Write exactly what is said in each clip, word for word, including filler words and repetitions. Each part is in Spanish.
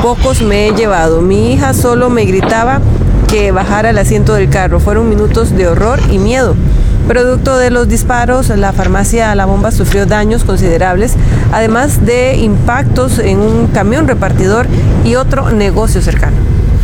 pocos me he llevado. Mi hija solo me gritaba que bajara el asiento del carro. Fueron minutos de horror y miedo. Producto de los disparos, la farmacia La Bomba sufrió daños considerables, además de impactos en un camión repartidor y otro negocio cercano.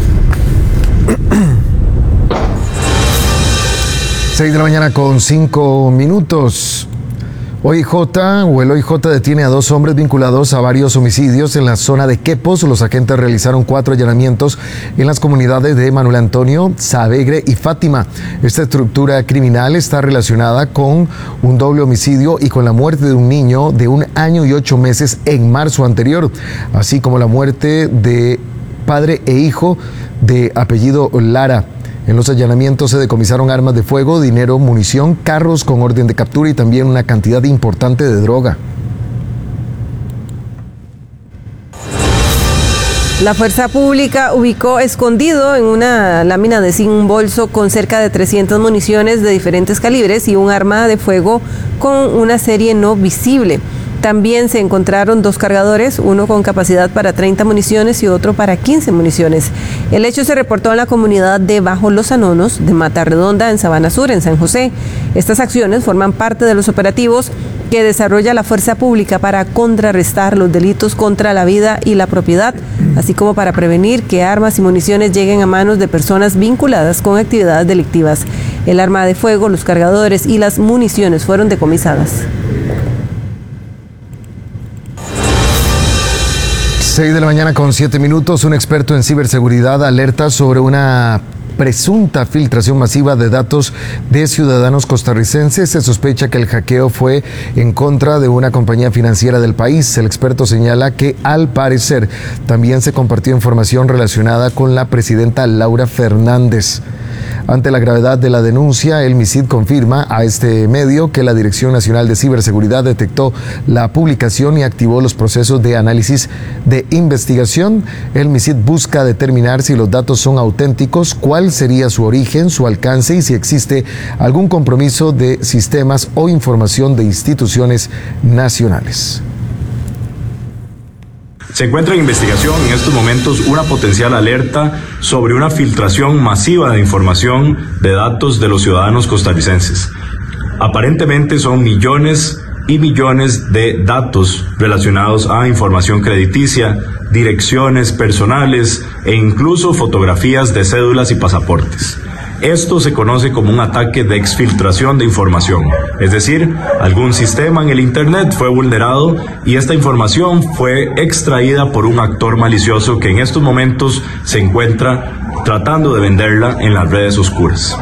seis de la mañana con cinco minutos. O I J o el O I J detiene a dos hombres vinculados a varios homicidios en la zona de Quepos. Los agentes realizaron cuatro allanamientos en las comunidades de Manuel Antonio, Saavedra y Fátima. Esta estructura criminal está relacionada con un doble homicidio y con la muerte de un niño de un año y ocho meses en marzo anterior, así como la muerte de padre e hijo de apellido Lara. En los allanamientos se decomisaron armas de fuego, dinero, munición, carros con orden de captura y también una cantidad importante de droga. La fuerza pública ubicó escondido en una lámina de zinc un bolso con cerca de trescientas municiones de diferentes calibres y un arma de fuego con una serie no visible. También se encontraron dos cargadores, uno con capacidad para treinta municiones y otro para quince municiones. El hecho se reportó en la comunidad de Bajo Los Anonos de Mata Redonda, en Sabana Sur, en San José. Estas acciones forman parte de los operativos que desarrolla la fuerza pública para contrarrestar los delitos contra la vida y la propiedad, así como para prevenir que armas y municiones lleguen a manos de personas vinculadas con actividades delictivas. El arma de fuego, los cargadores y las municiones fueron decomisadas. seis de la mañana con siete minutos. Un experto en ciberseguridad alerta sobre una presunta filtración masiva de datos de ciudadanos costarricenses. Se sospecha que el hackeo fue en contra de una compañía financiera del país. El experto señala que al parecer también se compartió información relacionada con la presidenta Laura Fernández. Ante la gravedad de la denuncia, el MICID confirma a este medio que la Dirección Nacional de Ciberseguridad detectó la publicación y activó los procesos de análisis de investigación. El MICID busca determinar si los datos son auténticos, cuál sería su origen, su alcance y si existe algún compromiso de sistemas o información de instituciones nacionales. Se encuentra en investigación en estos momentos una potencial alerta sobre una filtración masiva de información de datos de los ciudadanos costarricenses. Aparentemente son millones y millones de datos relacionados a información crediticia, direcciones personales e incluso fotografías de cédulas y pasaportes. Esto se conoce como un ataque de exfiltración de información, es decir, algún sistema en el Internet fue vulnerado y esta información fue extraída por un actor malicioso que en estos momentos se encuentra tratando de venderla en las redes oscuras.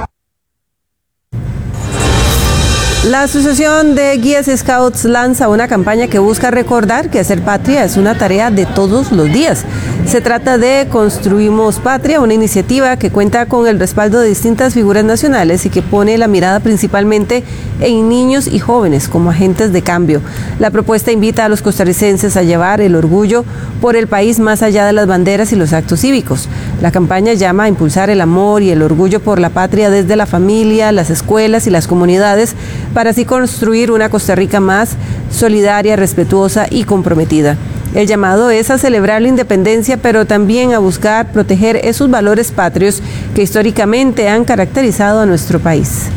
La Asociación de Guías Scouts lanza una campaña que busca recordar que hacer patria es una tarea de todos los días. Se trata de Construimos Patria, una iniciativa que cuenta con el respaldo de distintas figuras nacionales y que pone la mirada principalmente en niños y jóvenes como agentes de cambio. La propuesta invita a los costarricenses a llevar el orgullo por el país más allá de las banderas y los actos cívicos. La campaña llama a impulsar el amor y el orgullo por la patria desde la familia, las escuelas y las comunidades, para así construir una Costa Rica más solidaria, respetuosa y comprometida. El llamado es a celebrar la independencia, pero también a buscar proteger esos valores patrios que históricamente han caracterizado a nuestro país.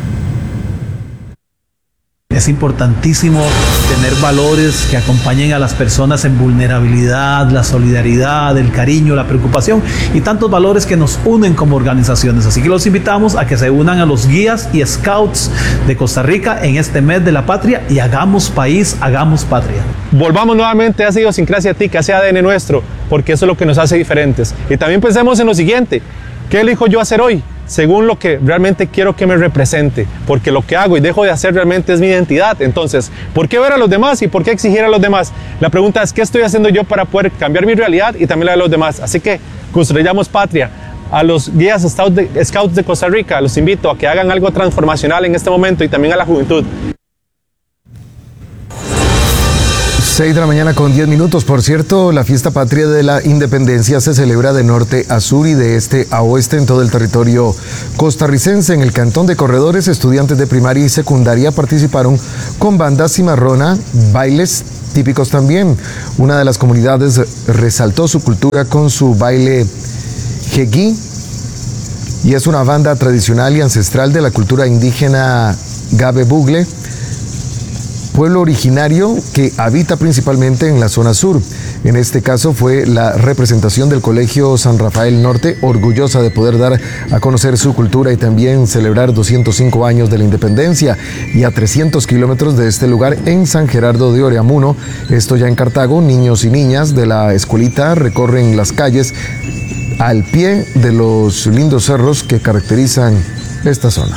Es importantísimo tener valores que acompañen a las personas en vulnerabilidad, la solidaridad, el cariño, la preocupación y tantos valores que nos unen como organizaciones. Así que los invitamos a que se unan a los guías y scouts de Costa Rica en este mes de la patria y hagamos país, hagamos patria. Volvamos nuevamente a esa idiosincrasia tica, ese A D N nuestro, porque eso es lo que nos hace diferentes. Y también pensemos en lo siguiente, ¿qué elijo yo hacer hoy? Según lo que realmente quiero que me represente, porque lo que hago y dejo de hacer realmente es mi identidad. Entonces, ¿por qué ver a los demás y por qué exigir a los demás? La pregunta es, ¿qué estoy haciendo yo para poder cambiar mi realidad y también la de los demás? Así que construyamos patria. A los guías scouts de, scouts de Costa Rica los invito a que hagan algo transformacional en este momento y también a la juventud. seis de la mañana con diez minutos. Por cierto, la fiesta patria de la independencia se celebra de norte a sur y de este a oeste en todo el territorio costarricense. En el cantón de Corredores, estudiantes de primaria y secundaria participaron con banda cimarrona, bailes típicos también. Una de las comunidades resaltó su cultura con su baile jeguí, y es una banda tradicional y ancestral de la cultura indígena Gabe Bugle, pueblo originario que habita principalmente en la zona sur. En este caso fue la representación del Colegio San Rafael Norte, orgullosa de poder dar a conocer su cultura y también celebrar doscientos cinco años de la independencia. Y a trescientos kilómetros de este lugar, en San Gerardo de Oreamuno, esto ya en Cartago, niños y niñas de la escuelita recorren las calles al pie de los lindos cerros que caracterizan esta zona.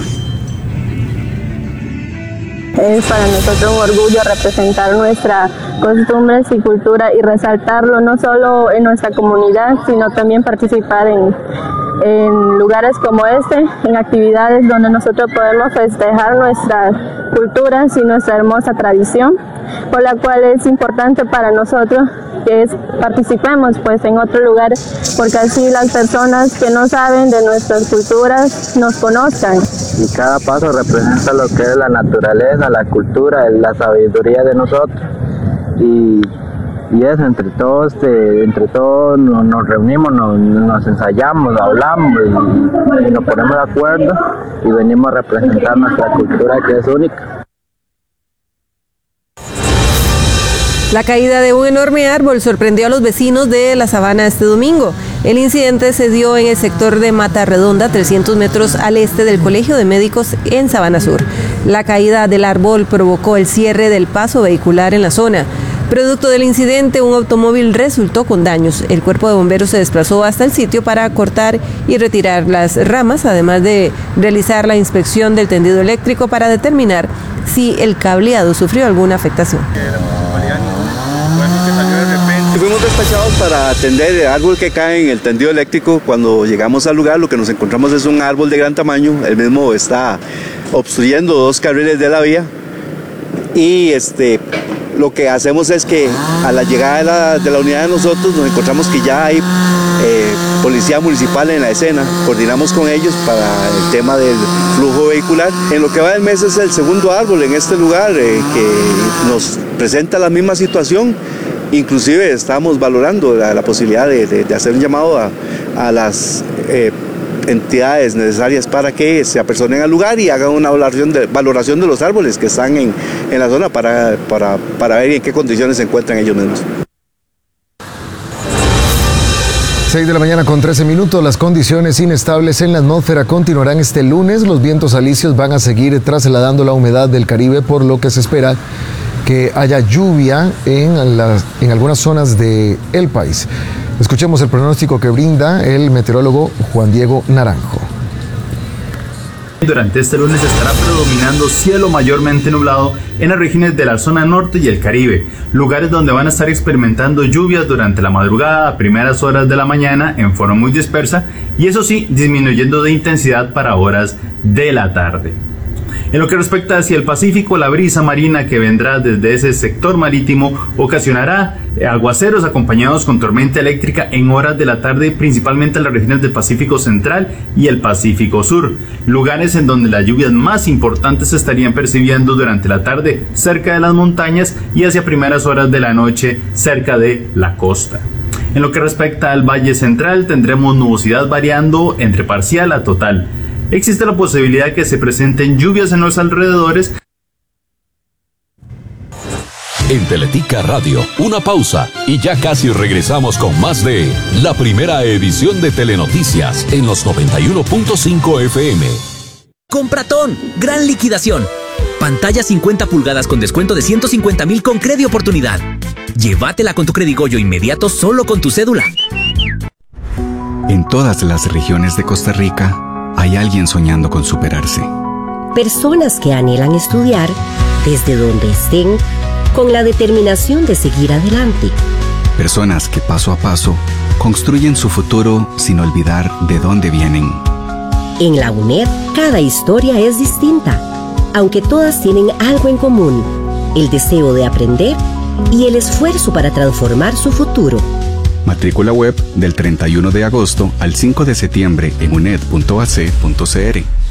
Es para nosotros un orgullo representar nuestras costumbres y cultura y resaltarlo no solo en nuestra comunidad, sino también participar en, en lugares como este, en actividades donde nosotros podemos festejar nuestras culturas y nuestra hermosa tradición, por la cual es importante para nosotros que es, participemos pues en otro lugar, porque así las personas que no saben de nuestras culturas nos conozcan. Y cada paso representa lo que es la naturaleza, la cultura, la sabiduría de nosotros. Y, y eso, entre todos, eh, entre todos nos, nos reunimos, nos, nos ensayamos, hablamos y, y nos ponemos de acuerdo y venimos a representar nuestra cultura, que es única. La caída de un enorme árbol sorprendió a los vecinos de La Sabana este domingo. El incidente se dio en el sector de Mata Redonda, trescientos metros al este del Colegio de Médicos en Sabana Sur. La caída del árbol provocó el cierre del paso vehicular en la zona. Producto del incidente, un automóvil resultó con daños. El cuerpo de bomberos se desplazó hasta el sitio para cortar y retirar las ramas, además de realizar la inspección del tendido eléctrico para determinar si el cableado sufrió alguna afectación. Fuimos despachados para atender el árbol que cae en el tendido eléctrico. Cuando llegamos al lugar, lo que nos encontramos es un árbol de gran tamaño. El mismo está obstruyendo dos carriles de la vía. Y este, lo que hacemos es que a la llegada de la, de la unidad de nosotros, nos encontramos que ya hay eh, policía municipal en la escena. Coordinamos con ellos para el tema del flujo vehicular. En lo que va del mes es el segundo árbol en este lugar eh, que nos presenta la misma situación. Inclusive estamos valorando la, la posibilidad de, de, de hacer un llamado a, a las eh, entidades necesarias para que se apersonen al lugar y hagan una valoración de, valoración de los árboles que están en, en la zona para, para, para ver en qué condiciones se encuentran ellos mismos. seis de la mañana con trece minutos. Las condiciones inestables en la atmósfera continuarán este lunes. Los vientos alisios van a seguir trasladando la humedad del Caribe, por lo que se espera que haya lluvia en, las, en algunas zonas del país. Escuchemos el pronóstico que brinda el meteorólogo Juan Diego Naranjo. Durante este lunes estará predominando cielo mayormente nublado en las regiones de la zona norte y el Caribe, lugares donde van a estar experimentando lluvias durante la madrugada a primeras horas de la mañana en forma muy dispersa y eso sí, disminuyendo de intensidad para horas de la tarde. En lo que respecta hacia el Pacífico, la brisa marina que vendrá desde ese sector marítimo ocasionará aguaceros acompañados con tormenta eléctrica en horas de la tarde, principalmente en las regiones del Pacífico Central y el Pacífico Sur, lugares en donde las lluvias más importantes se estarían percibiendo durante la tarde cerca de las montañas y hacia primeras horas de la noche cerca de la costa. En lo que respecta al Valle Central, tendremos nubosidad variando entre parcial a total. Existe la posibilidad que se presenten lluvias en los alrededores. En Teletica Radio, una pausa y ya casi regresamos con más de la primera edición de Telenoticias en los noventa y uno punto cinco F M. Compratón, gran liquidación. Pantalla cincuenta pulgadas con descuento de ciento cincuenta mil con Credi Oportunidad. Llévatela con tu Credigoyo inmediato solo con tu cédula. En todas las regiones de Costa Rica hay alguien soñando con superarse. Personas que anhelan estudiar desde donde estén con la determinación de seguir adelante. Personas que paso a paso construyen su futuro sin olvidar de dónde vienen. En la UNED, cada historia es distinta, aunque todas tienen algo en común: el deseo de aprender y el esfuerzo para transformar su futuro. Matrícula web del treinta y uno de agosto al cinco de septiembre en uned punto a c punto c r.